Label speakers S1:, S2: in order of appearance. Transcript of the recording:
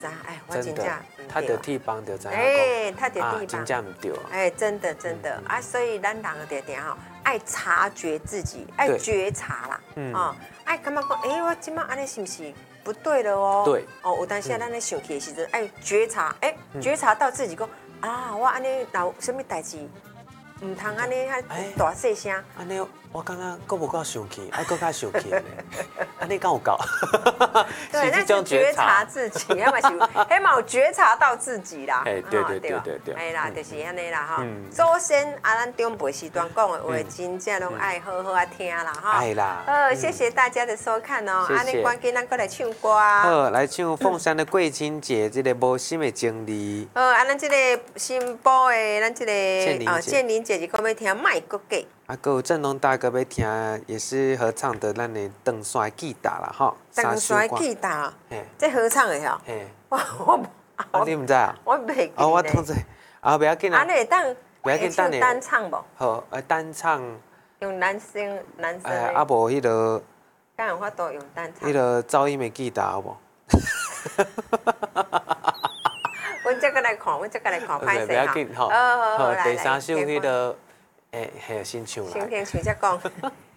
S1: 哎，我真正
S2: 他的地方就知影
S1: 哎，他的地方
S2: 真正唔对啊。
S1: 哎，真的啊，所以咱人就定吼爱察觉自己，爱觉察啦，哦，爱感觉讲，哎，我今麦安尼是不是不对了哦？
S2: 对，
S1: 哦，有当时咱咧生气的时阵，爱觉察，哎，觉察到自己讲，啊，我安尼有什么代志，唔通安尼遐大细声。
S2: 安尼我感觉够无够生气，爱够较生气呢，安尼敢有够？
S1: 对，那是觉察自己，要么是，起码有觉察到自己啦。
S2: 哎，对，
S1: 哎啦，就是安尼啦哈。祖先啊，咱长辈时段讲的话，真正拢爱好好啊听啦哈。
S2: 爱啦。
S1: 谢谢大家的收看哦。
S2: 谢谢。
S1: 安尼赶紧咱过来唱歌。
S2: 好，来唱凤山的桂清姐这个无心的情理。
S1: 咱这个新播的，咱这个建林姐就讲要听卖国歌。
S2: 啊，还有振龙大哥要听，也是合唱的咱的邓帅吉他啦，吼。
S1: 邓帅吉他，这合唱的吼。
S2: 我你唔知啊？
S1: 我袂记。
S2: 我当作不要紧啦。
S1: 安尼当，
S2: 不要紧，等
S1: 单唱无？
S2: 好，单唱。
S1: 用男生。
S2: 无迄个。
S1: 敢有法度用单唱？
S2: 迄个噪音的吉他好无？
S1: 阮再过来看，歹势
S2: 不要紧吼。
S1: 好，
S2: 第三首迄个，先唱啦。
S1: 先听唱再讲。